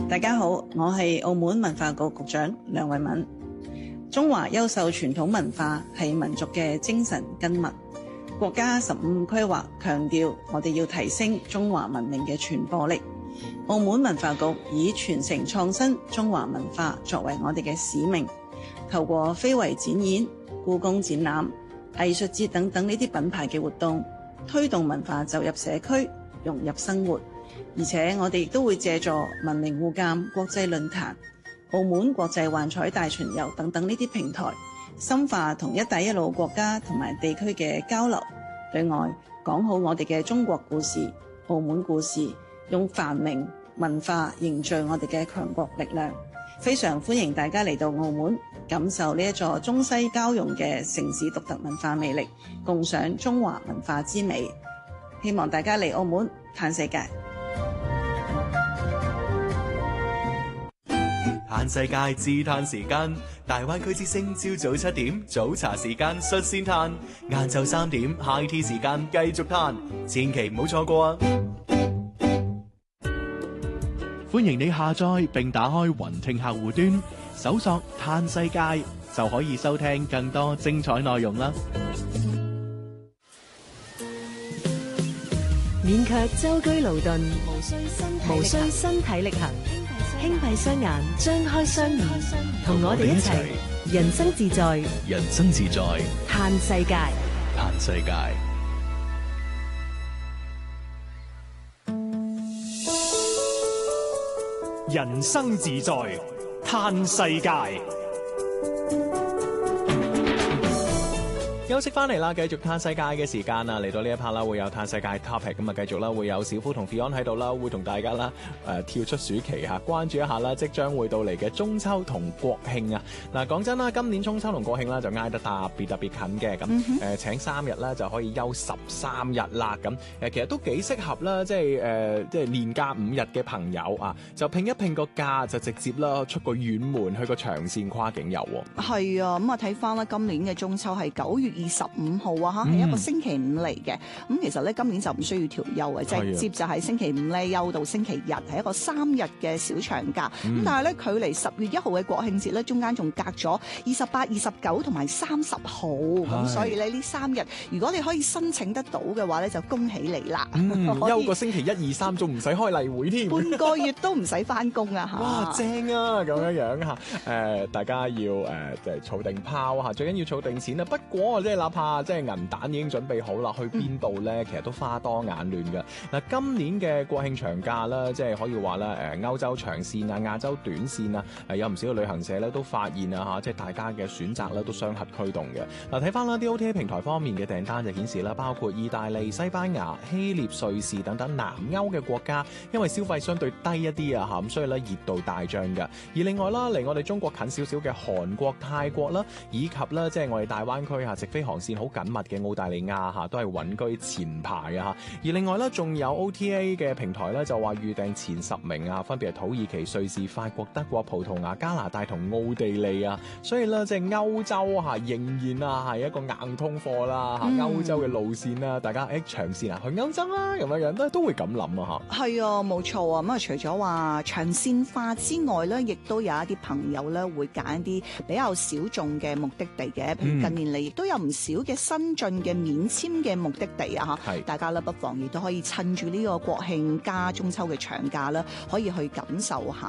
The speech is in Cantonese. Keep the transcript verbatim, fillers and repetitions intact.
大家好，我係澳門文化局局長梁慧敏。中華優秀傳統文化係民族嘅精神根脈。國家十五規劃強調，我哋要提升中華文明嘅傳播力。澳門文化局以傳承創新中華文化作為我哋嘅使命，透過非遺展演、故宮展覽、藝術節等等呢啲品牌嘅活動，推動文化走入社區，融入生活。而且我哋亦都會借助文明互鑒國際論壇、澳門國際幻彩大巡遊等等呢啲平台，深化同一帶一路國家同埋地區嘅交流，對外講好我哋嘅中國故事、澳門故事，用繁榮文化凝聚我哋嘅強國力量。非常歡迎大家嚟到澳門，感受呢一座中西交融嘅城市獨特文化魅力，共賞中華文化之美。希望大家嚟澳門嘆世界。 嘆世界自嘆時間，大灣區之聲朝早七點早茶時間率先嘆，晏晝三點 high tea 時間繼續嘆，千祈唔好錯過啊！ 歡迎你下載並打開雲聽客戶端，搜索嘆世界就可以收聽更多精彩內容啦！ 免卻舟車勞頓，無需身體力行，輕閉雙眼，張開雙耳，同我哋一齊人生自在， 人生自在， 嘆世界， 嘆世界。 人生自在，嘆世界。 休息翻嚟啦，繼續嘆世界嘅時間啊！嚟到呢一 part 啦，會有嘆世界 topic 咁啊，繼續啦，會有小夫同 Fion 喺度啦，會同大家啦誒、呃、跳出暑期嚇，關注一下啦，即將會到嚟嘅中秋同國慶啊！嗱，講真啦，今年中秋同國慶啦就挨得特別特別近嘅，咁誒、嗯呃、請三日啦就可以休十三日啦，咁誒其實都幾適合啦，即係誒、呃、即係年假五日嘅朋友啊，就拼一拼個假就直接啦出個遠門去個長線跨境遊喎。 係啊，咁啊睇翻啦，今年嘅中秋係九月二十五號啊，嚇係、嗯、一個星期五嚟嘅。咁其實咧今年就唔需要調休嘅，直接就係星期五咧休到星期日，係一個三日嘅小長假。咁、嗯、但係咧距離十月一號嘅國慶節咧，中間仲隔咗二十八、二十九同埋三十號。咁所以咧呢三日，如果你可以申請得到嘅話咧，就恭喜你啦！ 嗯、休個星期一、二、三，仲唔使開例會添， 半個月都唔使翻工啊！嚇， 哇，正啊！咁樣樣嚇，誒、呃、大家要誒即係儲定拋嚇，最緊要儲定錢啊！不過即係哪怕即係銀彈已經準備好啦，去邊度咧？其實都花多眼亂嘅。嗱，今年嘅國慶長假啦，即係可以話咧，誒歐洲長線啊、亞洲短線啊，誒有唔少嘅旅行社咧都發現啊嚇，即係大家嘅選擇咧都雙核驅動嘅。嗱，睇翻啦，啲 O T A 平台方面嘅訂單就顯示啦，包括意大利、西班牙、希臘、瑞士等等南歐嘅國家，因為消費相對低一啲啊嚇，咁所以咧熱度大漲嘅。而另外啦，離我哋中國近少少嘅韓國、泰國啦，以及咧即係我哋大灣區嚇直飛航線好緊密嘅澳大利亞嚇，都係穩居前排啊嚇。而另外咧，仲有 O T A 嘅平台咧，就話預訂前十名啊，分別係土耳其、瑞士、法國、德國、葡萄牙、加拿大同奧地利啊。所以咧，即係歐洲嚇仍然啊係一個硬通貨啦嚇。歐、嗯、洲嘅路線啦，大家誒長線啊去歐洲啦咁樣樣都都會咁諗啊嚇。 係啊，冇錯啊。咁啊，除咗話長線化之外咧，亦都有一啲朋友咧會揀一啲比較小眾嘅目的地嘅。譬如近年嚟亦都有唔少嘅新進嘅免簽嘅目的地啊嚇，大家咧不妨亦都可以趁住呢個國慶加中秋嘅長假啦，可以去感受下